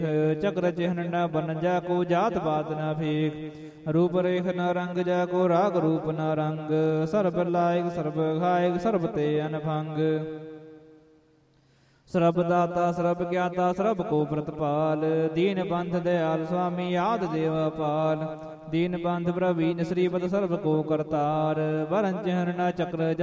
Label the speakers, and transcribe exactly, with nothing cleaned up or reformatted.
Speaker 1: चक्र चिन्ह न बन जाको जात बात न फेख रूप रेख न रंग जाको राग रूप न रंग सर्ब लायक सर्ब घायक सर्ब ते अनभंग ਸਰਬ ਦਾਤਾ ਸਰਬ ਗਿਆਤਾ ਸਰਬ ਕੋ ਪ੍ਰਤਪਾਲ ਦੀਨ ਬੰਧ ਦਇਆਲ ਸੁਆਮੀ ਆਦ ਦੇਵ ਪਾਲ ਦੀਨ ਬੰਧ ਪ੍ਰਵੀਨ ਸ੍ਰੀਪਦ ਸਰਬ ਕੋ ਕਰਤਾਰ ਵਰਨ ਚਿਹਨ ਨ ਚੱਕਰ